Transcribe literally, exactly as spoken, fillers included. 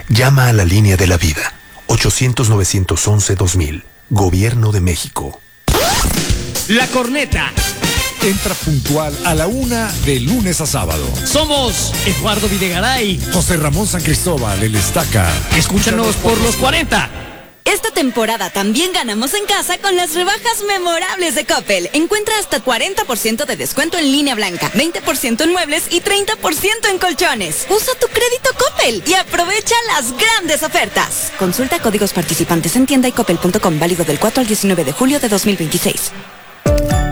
Llama a la línea de la vida. ochocientos, novecientos once, dos mil. Gobierno de México. La Corneta. Entra puntual a la una de lunes a sábado. Somos Eduardo Videgaray, José Ramón San Cristóbal, el Estaca. Escúchanos por los cuarenta. Esta temporada también ganamos en casa con las rebajas memorables de Coppel. Encuentra hasta cuarenta por ciento de descuento en línea blanca, veinte por ciento en muebles y treinta por ciento en colchones. Usa tu crédito Coppel y aprovecha las grandes ofertas. Consulta códigos participantes en tienda y coppel punto com, válido del cuatro al diecinueve de julio de dos mil veintiséis.